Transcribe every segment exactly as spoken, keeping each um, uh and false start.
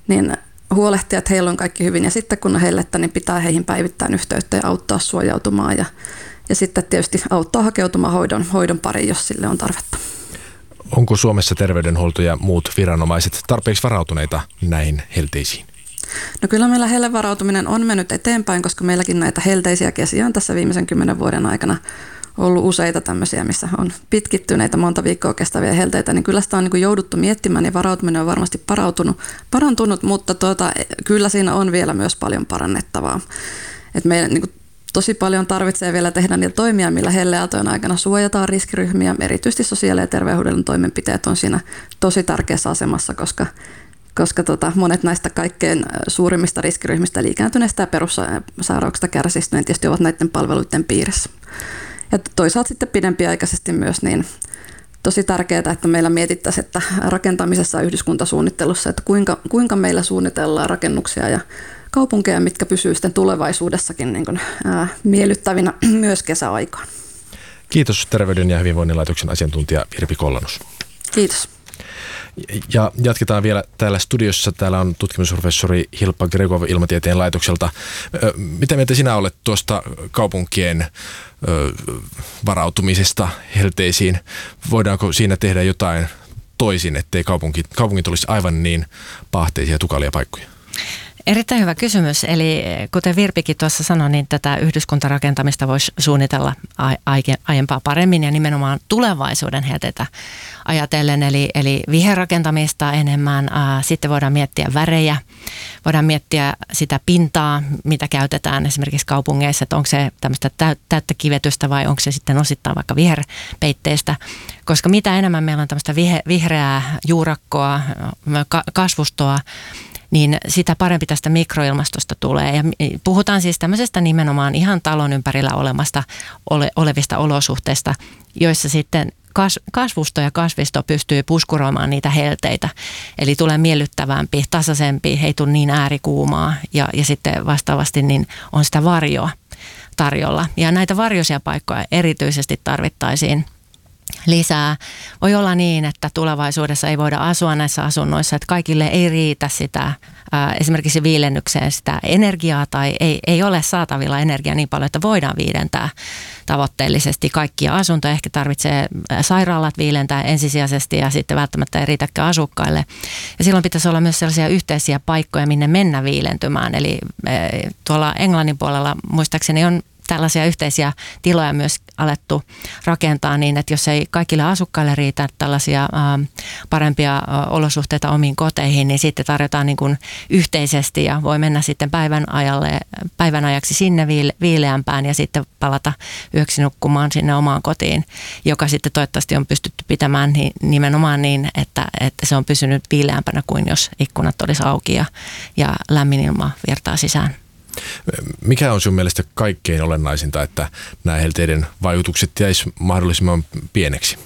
niin huolehtia, että heillä on kaikki hyvin. Ja sitten kun on hellettä, niin pitää heihin päivittäin yhteyttä ja auttaa suojautumaan. Ja, ja sitten tietysti auttaa hakeutumaan hoidon, hoidon pariin, jos sille on tarvetta. Onko Suomessa terveydenhuolto ja muut viranomaiset tarpeeksi varautuneita näihin helteisiin? No kyllä meillä hellevarautuminen on mennyt eteenpäin, koska meilläkin näitä helteisiä kesiä on tässä viimeisen kymmenen vuoden aikana ollut useita tämmöisiä, missä on pitkittyneitä monta viikkoa kestäviä helteitä, niin kyllä sitä on niin kuin jouduttu miettimään, niin varautuminen on varmasti parautunut, parantunut, mutta tuota, kyllä siinä on vielä myös paljon parannettavaa. Et meidän niin kuin tosi paljon tarvitsee vielä tehdä niitä toimia, millä helleaaltojen aikana suojataan riskiryhmiä. Erityisesti sosiaali- ja terveydenhuollon toimenpiteet on siinä tosi tärkeässä asemassa, koska, koska tota, monet näistä kaikkein suurimmista riskiryhmistä, eli ikääntyneistä ja perussairauksista kärsistä, niin tietysti ovat näiden palveluiden piirissä. Ja toisaalta sitten pidempiaikaisesti myös niin tosi tärkeää, että meillä mietittäisiin, että rakentamisessa ja yhdyskuntasuunnittelussa, että kuinka, kuinka meillä suunnitellaan rakennuksia ja kaupunkeja, mitkä pysyvät sitten tulevaisuudessakin niin kuin, ää, miellyttävinä myös kesäaikaan. Kiitos Terveyden ja hyvinvoinnin laitoksen asiantuntija Virpi Kollanus. Kiitos. Ja jatketaan vielä täällä studiossa. Täällä on tutkimusprofessori Hilpa Gregov Ilmatieteen laitokselta. Mitä mieltä sinä olet tuosta kaupunkien varautumisesta helteisiin? Voidaanko siinä tehdä jotain toisin, ettei kaupunki, kaupungit olisi aivan niin pahteisia ja tukalia paikkoja? Erittäin hyvä kysymys. Eli kuten Virpikin tuossa sanoi, niin tätä yhdyskuntarakentamista voisi suunnitella aiempaa paremmin ja nimenomaan tulevaisuuden helteitä ajatellen. Eli, eli viherrakentamista enemmän. Sitten voidaan miettiä värejä. Voidaan miettiä sitä pintaa, mitä käytetään esimerkiksi kaupungeissa, että onko se tämmöistä täyttä kivetystä vai onko se sitten osittain vaikka viherpeitteistä. Koska mitä enemmän meillä on tämmöistä vihreää juurakkoa, kasvustoa, niin sitä parempi tästä mikroilmastosta tulee. Ja puhutaan siis tämmöisestä nimenomaan ihan talon ympärillä olemasta, ole, olevista olosuhteista, joissa sitten kas, kasvusto ja kasvisto pystyy puskuroimaan niitä helteitä. Eli tulee miellyttävämpi, tasaisempi, ei tule niin äärikuumaa ja, ja sitten vastaavasti niin on sitä varjoa tarjolla. Ja näitä varjoisia paikkoja erityisesti tarvittaisiin lisää. Voi olla niin, että tulevaisuudessa ei voida asua näissä asunnoissa, että kaikille ei riitä sitä ää, esimerkiksi viilennykseen sitä energiaa tai ei, ei ole saatavilla energiaa niin paljon, että voidaan viilentää tavoitteellisesti kaikkia asuntoja. Ehkä tarvitsee sairaalat viilentää ensisijaisesti ja sitten välttämättä ei riitäkään asukkaille. Ja silloin pitäisi olla myös sellaisia yhteisiä paikkoja, minne mennä viilentymään. Eli ää, tuolla Englannin puolella muistaakseni on tällaisia yhteisiä tiloja myös alettu rakentaa niin, että jos ei kaikille asukkaille riitä tällaisia ä, parempia ä, olosuhteita omiin koteihin, niin sitten tarjotaan niin kuin yhteisesti ja voi mennä sitten päivän ajalle, päivän ajaksi sinne viileämpään ja sitten palata yöksi nukkumaan sinne omaan kotiin, joka sitten toivottavasti on pystytty pitämään niin, nimenomaan niin, että, että se on pysynyt viileämpänä kuin jos ikkunat olisi auki ja, ja lämmin ilma virtaa sisään. Mikä on sun mielestä kaikkein olennaisinta, että nämä helteiden vaikutukset jäisi mahdollisimman pieneksi?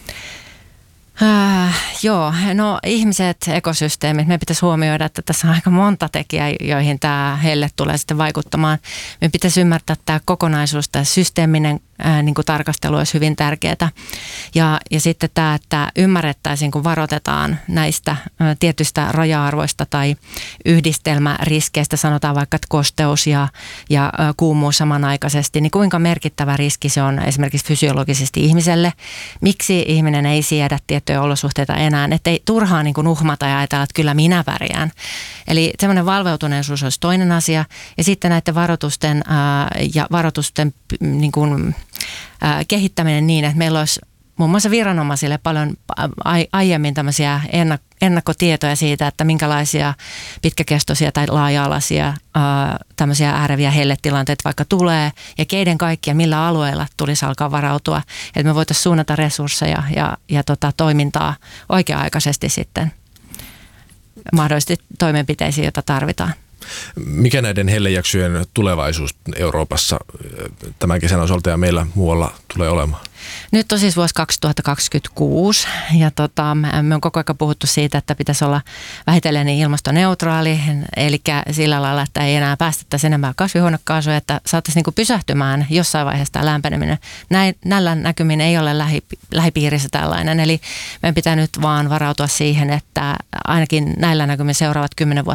Äh, joo, no ihmiset, ekosysteemit, me pitäisi huomioida, että tässä on aika monta tekijää, joihin tämä helle tulee sitten vaikuttamaan. Me pitäisi ymmärtää tämä kokonaisuus, tämä systeeminen ää, niin kuin tarkastelu olisi hyvin tärkeää. Ja, ja sitten tämä, että ymmärrettäisiin, kun varoitetaan näistä ää, tietyistä raja-arvoista tai yhdistelmäriskeistä, sanotaan vaikka että kosteus ja, ja ää, kuumuus samanaikaisesti, niin kuinka merkittävä riski se on esimerkiksi fysiologisesti ihmiselle. Miksi ihminen ei siedä tiettyjä olosuhteita enää, ettei turhaan niin kuin uhmata ja ajatella, että kyllä minä pärjään. Eli semmoinen valveutuneisuus olisi toinen asia. Ja sitten näiden varoitusten ää, ja varoitusten niin kuin, ää, kehittäminen niin, että meillä olisi muun muassa viranomaisille paljon aiemmin tämmöisiä ennakkotietoja siitä, että minkälaisia pitkäkestoisia tai laaja-alaisia ää, tämmöisiä ääreviä helletilanteita vaikka tulee ja keiden kaikkia, millä alueilla tulisi alkaa varautua. Että me voitaisiin suunnata resursseja ja, ja tota, toimintaa oikea-aikaisesti sitten mahdollisesti toimenpiteisiin, joita tarvitaan. Mikä näiden hellejaksojen tulevaisuus Euroopassa tämän kesän osalta ja meillä muualla tulee olemaan? Nyt on siis vuosi kaksituhattakaksikymmentäkuusi ja tota, me on koko ajan puhuttu siitä, että pitäisi olla vähitellen niin ilmastoneutraali, eli sillä lailla, että ei enää päästettäisi enemmän kasvihuonekaasuja, että saataisiin niin pysähtymään jossain vaiheessa tämä lämpeneminen. Näin, näillä näkymin ei ole lähi, lähipiirissä tällainen, eli meidän pitää nyt vaan varautua siihen, että ainakin näillä näkymin seuraavat kymmenen vuotta